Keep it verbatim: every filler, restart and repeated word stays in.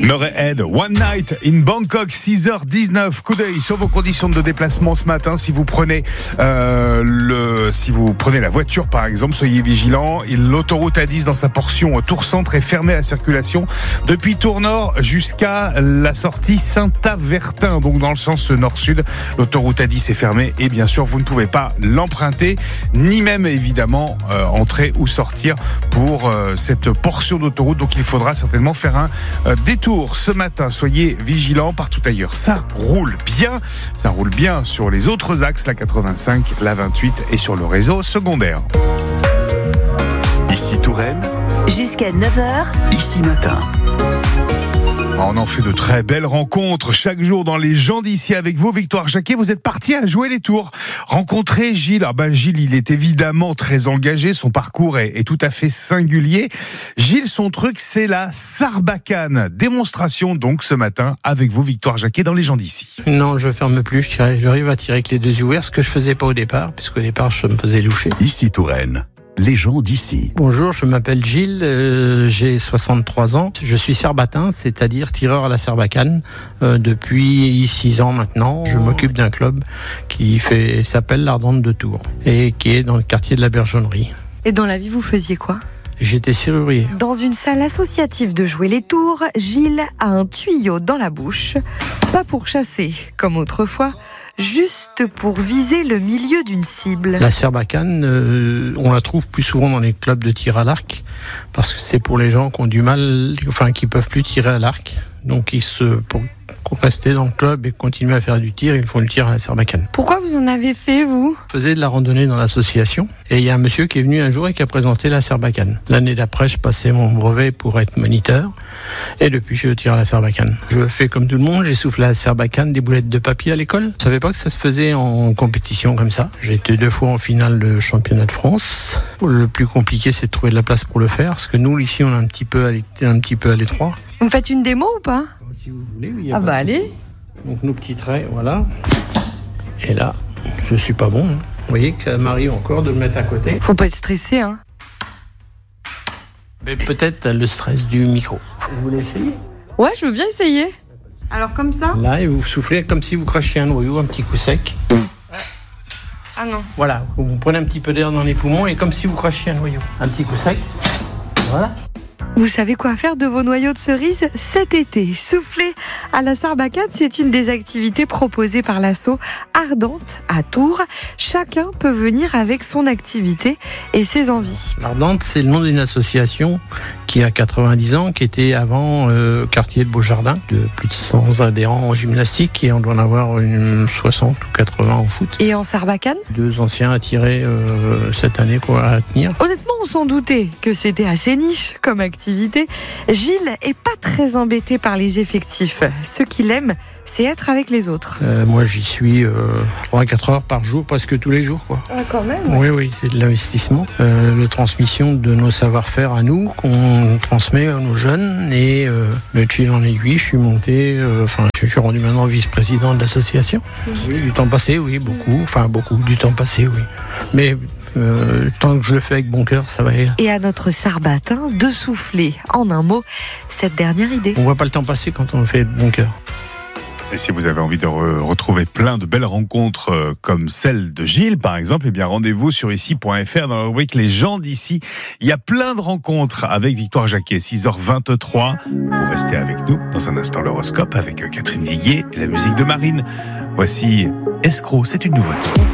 Murray Head, One Night in Bangkok, six heures dix-neuf. Coup d'œil sur vos conditions de déplacement ce matin. Si vous prenez euh, le, si vous prenez la voiture par exemple, soyez vigilants. L'autoroute A dix dans sa portion Tours Centre est fermée à la circulation depuis Tours Nord jusqu'à la sortie Saint-Avertin, donc dans le sens nord-sud. L'autoroute A dix est fermée et bien sûr vous ne pouvez pas l'emprunter, ni même évidemment euh, entrer ou sortir pour euh, cette portion d'autoroute. Donc il faudra certainement faire un euh, détour ce matin. Soyez vigilants partout ailleurs. Ça roule bien, ça roule bien sur les autres axes, la quatre-vingt-cinq, la vingt-huit et sur le réseau secondaire. Ici Touraine. Jusqu'à neuf heures. Ici Matin. On en fait de très belles rencontres chaque jour dans les gens d'ici avec vous. Victoire Jacquet, vous êtes parti à jouer les tours. Rencontrer Gilles. Ah bah Gilles, il est évidemment très engagé. Son parcours est, est tout à fait singulier. Gilles, son truc, c'est la sarbacane. Démonstration donc ce matin avec vous, Victoire Jacquet, dans les gens d'ici. Non, je ferme plus. Je tire, j'arrive à tirer avec les deux yeux ouverts, ce que je faisais pas au départ, puisqu'au départ, je me faisais loucher. Ici Touraine. Les gens d'ici. Bonjour, je m'appelle Gilles, euh, j'ai soixante-trois ans. Je suis sarbatin, c'est-à-dire tireur à la sarbacane euh, depuis six ans maintenant. Je m'occupe d'un club qui fait, s'appelle l'Ardente de Tours et qui est dans le quartier de la Bergeonnerie. Et dans la vie, vous faisiez quoi ? J'étais serrurier. Dans une salle associative de jouer les tours, Gilles a un tuyau dans la bouche. Pas pour chasser, comme autrefois, juste pour viser le milieu d'une cible. La sarbacane, euh, on la trouve plus souvent dans les clubs de tir à l'arc, parce que c'est pour les gens qui ont du mal, enfin qui peuvent plus tirer à l'arc. Donc ils se, pour rester dans le club et continuer à faire du tir, ils font le tir à la sarbacane. Pourquoi vous en avez fait, vous ? Je faisais de la randonnée dans l'association et il y a un monsieur qui est venu un jour et qui a présenté la sarbacane. L'année d'après, je passais mon brevet pour être moniteur et depuis, je tire à la sarbacane. Je fais comme tout le monde, j'ai soufflé à la sarbacane des boulettes de papier à l'école. Je savais pas que ça se faisait en compétition comme ça. J'ai été deux fois en finale de championnat de France. Le plus compliqué, c'est de trouver de la place pour le faire, parce que nous, ici, on est un petit peu à l'étroit. Un petit peu à l'étroit. Vous me faites une démo ou pas ? Si vous voulez, oui. Ah bah allez. Donc nos petits traits, voilà. Et là, je suis pas bon. Hein. Vous voyez que ça m'arrive encore de le mettre à côté. Faut pas être stressé, hein. Mais peut-être le stress du micro. Vous voulez essayer ? Ouais, je veux bien essayer. Alors comme ça ? Là, et vous soufflez comme si vous crachiez un noyau, un petit coup sec. Ah non. Voilà, vous prenez un petit peu d'air dans les poumons et comme si vous crachiez un noyau. Un petit coup sec. Voilà. Vous savez quoi faire de vos noyaux de cerises cet été ? Souffler à la sarbacane, c'est une des activités proposées par l'asso Ardente à Tours. Chacun peut venir avec son activité et ses envies. L'Ardente, c'est le nom d'une association qui a quatre-vingt-dix ans, qui était avant euh, quartier de Beaujardin, de plus de cent adhérents en gymnastique et on doit en avoir une soixante ou quatre-vingts en foot. Et en sarbacane ? Deux anciens à tirer euh, cette année pour la tenir. Honnêtement, on s'en doutait que c'était assez niche comme activité. Gilles est pas très embêté par les effectifs. Ce qu'il aime, c'est être avec les autres. Euh, moi, j'y suis euh, trois à quatre heures par jour, presque tous les jours, quoi. Ah, quand même. Oui, oui, c'est de l'investissement. Euh, la transmission de nos savoir-faire à nous, qu'on transmet à nos jeunes. Et euh, de fil en aiguille, je suis monté, euh, enfin, je suis rendu maintenant vice-président de l'association. Mmh. Oui, du temps passé, oui, beaucoup. Enfin, beaucoup, du temps passé, oui. Mais Euh, tant que je le fais avec bon cœur, ça va aller. Et à notre sarbatin de souffler en un mot cette dernière idée. On voit pas le temps passer quand on le fait de bon cœur. Et si vous avez envie de re- retrouver plein de belles rencontres euh, comme celle de Gilles, par exemple, eh bien rendez-vous sur ici point f r dans la rubrique Les gens d'ici. Il y a plein de rencontres avec Victoire Jacquet, six heures vingt-trois. Vous restez avec nous dans un instant l'horoscope avec Catherine Viguier et la musique de Marine. Voici Escroc, c'est une nouveauté.